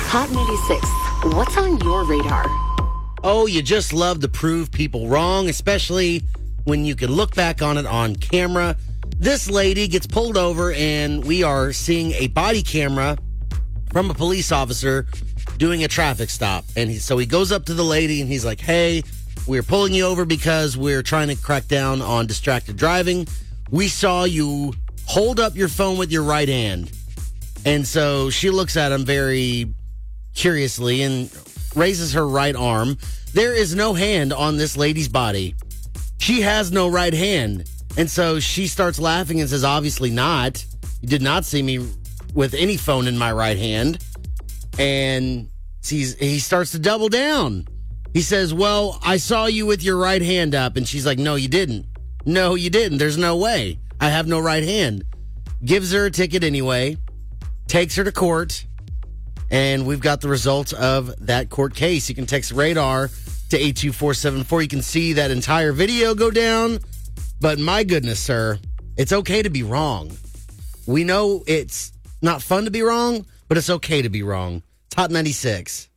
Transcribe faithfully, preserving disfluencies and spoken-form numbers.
Hot ninety-six, what's on your radar? Oh, you just love to prove people wrong, especially when you can look back on it on camera. This lady gets pulled over, and we are seeing a body camera from a police officer doing a traffic stop. And he, so he goes up to the lady, and he's like, hey, we're pulling you over because we're trying to crack down on distracted driving. We saw you hold up your phone with your right hand. And so she looks at him very curiously and raises her right arm. There is no hand on this lady's body. She has no right hand. And so she starts laughing and says, obviously not. You did not see me with any phone in my right hand. And he's, he starts to double down. He says, well, I saw you with your right hand up. And she's like, no, you didn't. No, you didn't. There's no way. I have no right hand. Gives her a ticket anyway. Takes her to court. And we've got the results of that court case. You can text radar to eight two four seven four. You can see that entire video go down. But my goodness, sir, it's okay to be wrong. We know it's not fun to be wrong, but it's okay to be wrong. It's Hot ninety-six.